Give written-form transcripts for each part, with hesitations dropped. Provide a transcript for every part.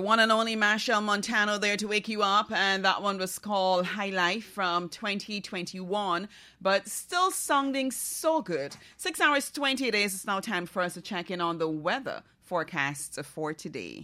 The one and only Machel Montano there to wake you up, and that one was called High Life from 2021, but still sounding so good. 6 hours, 20 days. It's now time for us to check in on the weather forecasts for today.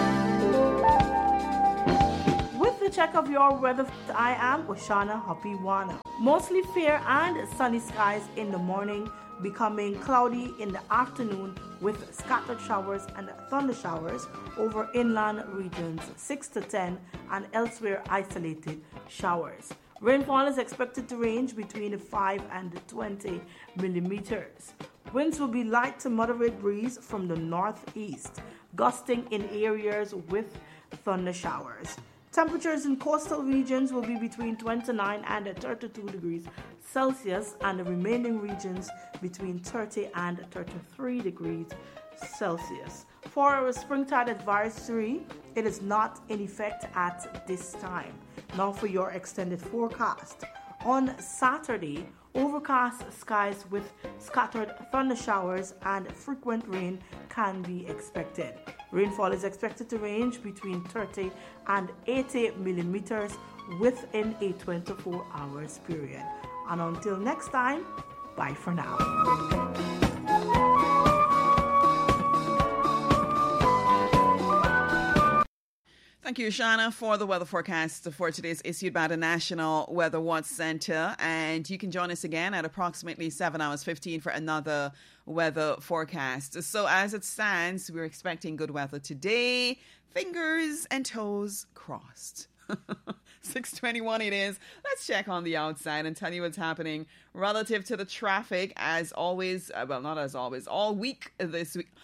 With the check of your weather, I am Oshana Hapiwana. Mostly fair and sunny skies in the morning, becoming cloudy in the afternoon with scattered showers and thunder showers over inland regions 6 to 10 and elsewhere isolated showers. Rainfall is expected to range between 5 and 20 millimeters. Winds will be light to moderate breeze from the northeast, gusting in areas with thunder showers. Temperatures in coastal regions will be between 29 and 32 degrees Celsius, and the remaining regions between 30 and 33 degrees Celsius. For our springtide advisory, it is not in effect at this time. Now for your extended forecast. On Saturday, overcast skies with scattered thunder showers and frequent rain can be expected. Rainfall is expected to range between 30 and 80 millimeters within a 24 hours period. And until next time, bye for now. Thank you, Shana, for the weather forecast for today's issued by the National Weather Watch Center. And you can join us again at approximately 7 hours 15 for another weather forecast. So as it stands, we're expecting good weather today. Fingers and toes crossed. 6:21 it is. Let's check on the outside and tell you what's happening relative to the traffic. As always, well, not as always, all week this week.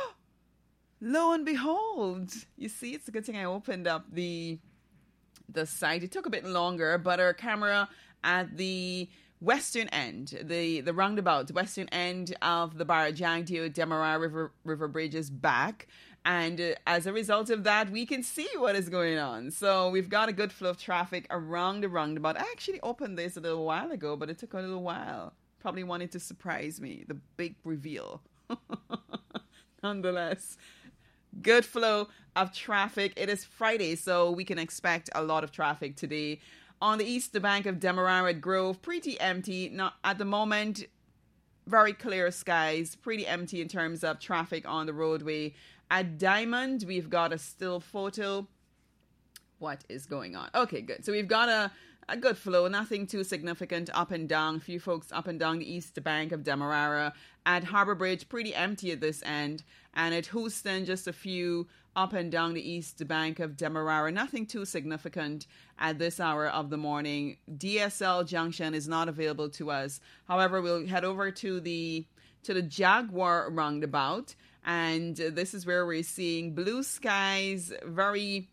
Lo and behold, you see, it's a good thing I opened up the site. It took a bit longer, but our camera at the western end, the roundabout, western end of the Barajangdio Demerara River Bridge is back. And as a result of that, we can see what is going on. So we've got a good flow of traffic around the roundabout. I actually opened this a little while ago, but it took a little while. Probably wanted to surprise me, the big reveal. Nonetheless, good flow of traffic. It is Friday, so we can expect a lot of traffic today. On the east bank of Demerara at Grove, pretty empty. Not at the moment, very clear skies, pretty empty in terms of traffic on the roadway. At Diamond, we've got a still photo. What is going on? Okay, good. So we've got a good flow, nothing too significant up and down. A few folks up and down the east bank of Demerara. At Harbour Bridge, pretty empty at this end. And at Houston, just a few up and down the east bank of Demerara. Nothing too significant at this hour of the morning. DSL Junction is not available to us. However, we'll head over to the Jaguar roundabout. And this is where we're seeing blue skies, very,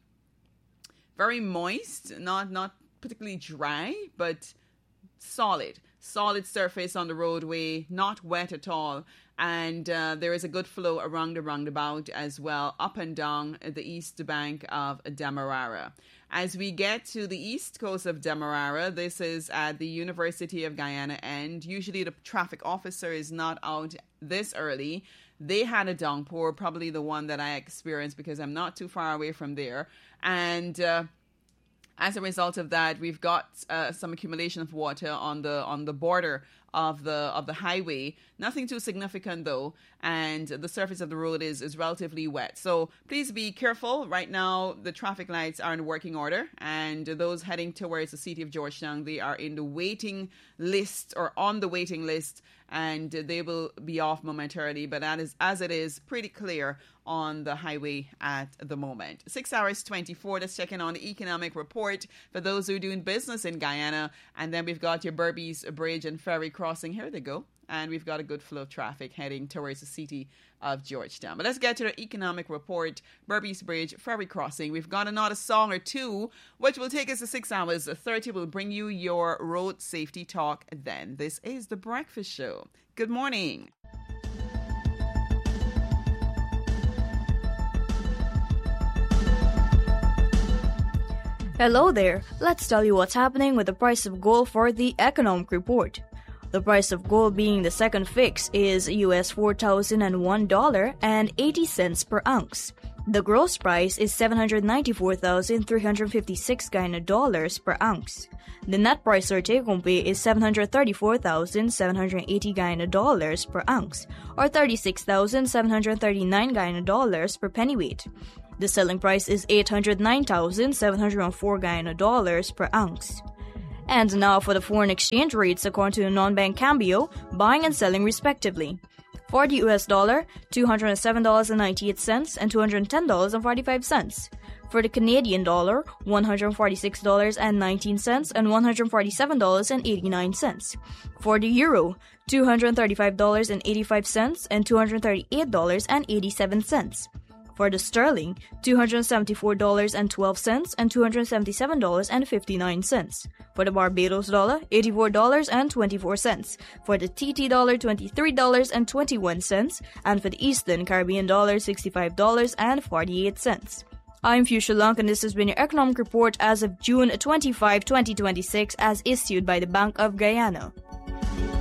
very moist, not particularly dry, but solid surface on the roadway, not wet at all. And there is a good flow around the roundabout as well, up and down the east bank of Demerara. As we get to the east coast of Demerara, this is at the University of Guyana end. Usually the traffic officer is not out this early. They had a downpour, probably the one that I experienced because I'm not too far away from there. And as a result of that, we've got some accumulation of water on the border of the highway. Nothing too significant though, and the surface of the road is relatively wet. So please be careful. Right now, the traffic lights are in working order, and those heading towards the city of Georgetown, they are in the waiting list or on the waiting list, and they will be off momentarily. But that is, as it is, pretty clear on the highway at the moment. 6 hours 24. Let's check in on the economic report for those who are doing business in Guyana, and then we've got your Berbice Bridge and ferry crossing. Here they go. And we've got a good flow of traffic heading towards the city of Georgetown. But let's get to the economic report. Berbice Bridge, ferry crossing. We've got another song or two, which will take us to 6 hours 30. We'll bring you your road safety talk then. This is The Breakfast Show. Good morning. Hello there. Let's tell you what's happening with the price of gold for the economic report. The price of gold being the second fix is US $4,001.80 per ounce. The gross price is 794,356 Guyana dollars per ounce. The net price or take-home pay is 734,780 Guyana dollars per ounce, or 36,739 Guyana dollars per pennyweight. The selling price is 809,704 Guyana dollars per ounce. And now for the foreign exchange rates according to the non-bank Cambio, buying and selling respectively. For the US dollar, $207.98 and $210.45. For the Canadian dollar, $146.19 and $147.89. For the euro, $235.85 and $238.87. For the sterling, $274.12 and $277.59. For the Barbados dollar, $84.24. For the TT dollar, $23.21. And for the Eastern Caribbean dollar, $65.48. I'm Fuchsia Lunk, and this has been your economic report as of June 25, 2026, as issued by the Bank of Guyana.